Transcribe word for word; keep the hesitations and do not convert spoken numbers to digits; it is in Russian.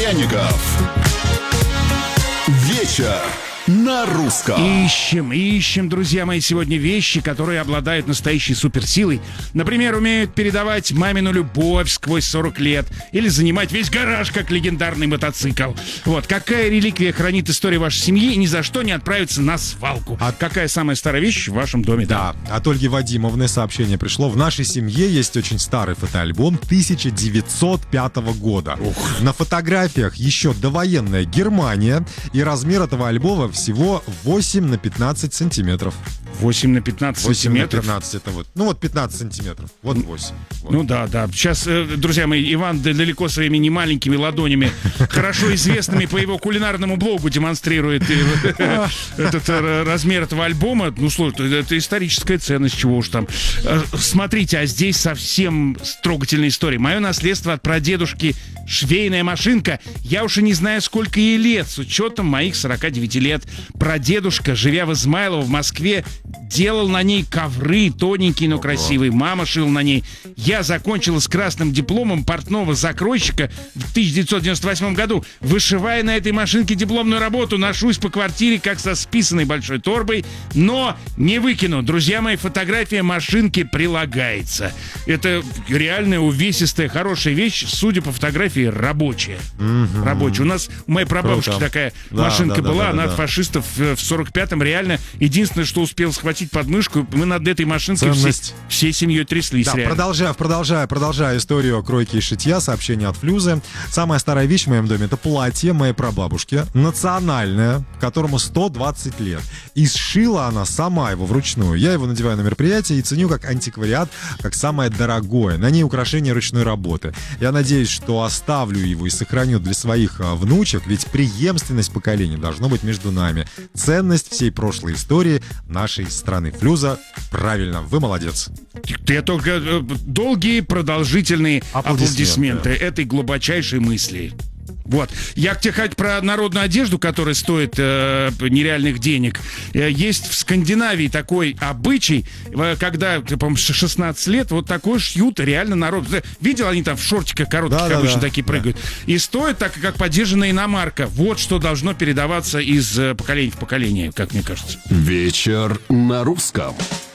Пряников. Вечер на русском. Ищем, ищем, друзья мои, сегодня вещи, которые обладают настоящей суперсилой. Например, умеют передавать мамину любовь сквозь сорок лет или занимать весь гараж, как легендарный мотоцикл. Вот, какая реликвия хранит историю вашей семьи и ни за что не отправится на свалку? А какая самая старая вещь в вашем доме? Да, от Ольги Вадимовны сообщение пришло. В нашей семье есть очень старый фотоальбом тысяча девятьсот пятого года. Ух. На фотографиях еще довоенная Германия, и размер этого альбома всего восемь на пятнадцать сантиметров. восемь на пятнадцать сантиметров? восемь на пятнадцать, это вот. Ну вот пятнадцать сантиметров. Вот восемь. Вот. Ну да, да. Сейчас, друзья мои, Иван далеко своими немаленькими ладонями, хорошо известными по его кулинарному блогу, демонстрирует этот размер этого альбома. Ну, слушай, это историческая ценность, чего уж там. Смотрите, а здесь совсем трогательная история. Мое наследство от прадедушки — швейная машинка. Я уж и не знаю, сколько ей лет, с учетом моих сорока девяти лет. Прадедушка, живя в Измайлово, в Москве, делал на ней ковры, тоненькие, но красивые. Мама шила на ней. Я закончила с красным дипломом портного-закройщика в тысяча девятьсот девяносто восьмом году. Вышивая на этой машинке дипломную работу, ношусь по квартире, как со списанной большой торбой, но не выкину. Друзья мои, фотография машинки прилагается. Это реальная, увесистая, хорошая вещь, судя по фотографии, рабочая. Mm-hmm. Рабочая. У нас, у моей прабабушки Круто. такая да, машинка да, была, да, да, она да. от фашистов в сорок пятом реально единственное, что успел схватить под мышку, мы над этой машинкой все, всей семьей тряслись. Да, продолжая, продолжая, продолжая историю кройки и шитья, сообщение от Флюзы. Самая старая вещь в моем доме — это платье моей прабабушки, национальное, которому сто двадцать лет. И сшила она сама его вручную. Я его надеваю на мероприятие и ценю как антиквариат, как самое дорогое. На ней украшение ручной работы. Я надеюсь, что оставлю его и сохраню для своих а, внучек, ведь преемственность поколений должно быть между нами. Ценность всей прошлой истории нашей страны. Флюза, правильно, вы молодец. Я только долгие продолжительные аплодисменты, аплодисменты этой глубочайшей мысли. Вот. Я к тебе хоть про народную одежду, которая стоит э, нереальных денег. Э, есть в Скандинавии такой обычай, э, когда, ты, по-моему, шестнадцать лет, вот такой шьют реально народ. Видел, они там в шортиках коротких да, обычно да, такие да. прыгают. И стоит так, как подержанная иномарка. Вот что должно передаваться из поколения в поколение, как мне кажется. Вечер на русском.